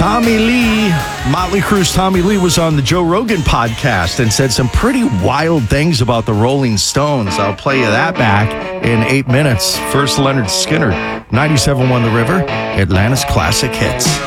Tommy Lee, Motley Crue's Tommy Lee was on the Joe Rogan podcast and said some pretty wild things about the Rolling Stones. I'll play you that back in 8 minutes. First, Leonard Skinner, 97.1 The River, Atlanta's classic hits.